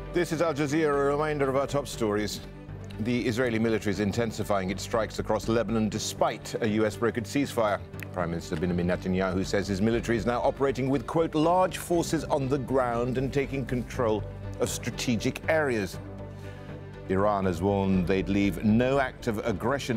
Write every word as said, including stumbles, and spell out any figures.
This is Al Jazeera, a reminder of our top stories. The Israeli military is intensifying its strikes across Lebanon despite a U S-brokered ceasefire. Prime Minister Benjamin Netanyahu says his military is now operating with, quote, large forces on the ground and taking control of strategic areas. Iran has warned they'd leave no act of aggression